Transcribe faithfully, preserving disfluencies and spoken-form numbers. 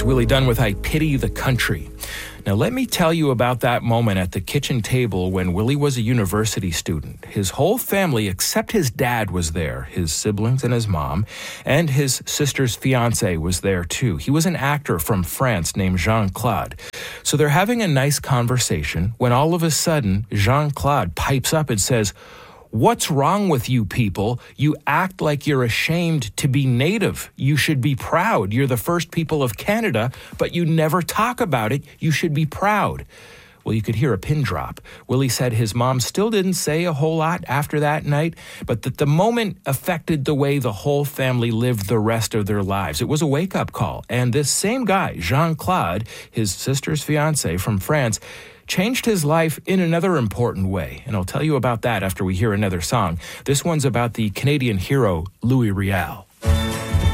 It's Willie Dunn with I Pity the Country. Now, let me tell you about that moment at the kitchen table when Willie was a university student. His whole family, except his dad, was there. His siblings and his mom, and his sister's fiancé was there too. He was an actor from France named Jean-Claude. So they're having a nice conversation when all of a sudden, Jean-Claude pipes up and says, "What's wrong with you people? You act like you're ashamed to be Native. You should be proud. You're the first people of Canada, but you never talk about it. You should be proud." Well, you could hear a pin drop. Willie said his mom still didn't say a whole lot after that night, but that the moment affected the way the whole family lived the rest of their lives. It was a wake-up call. And this same guy, Jean-Claude, his sister's fiancé from France, changed his life in another important way. And I'll tell you about that after we hear another song. This one's about the Canadian hero, Louis Riel.